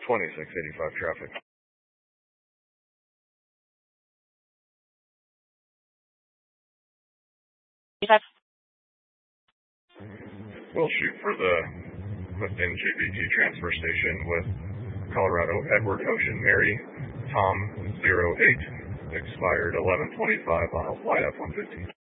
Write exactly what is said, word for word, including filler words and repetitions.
twenty-six eighty-five traffic. We'll shoot for the within G B T transfer station with Colorado Edward Ocean Mary Tom zero eight, expired eleven twenty-five on a flight F one fifty.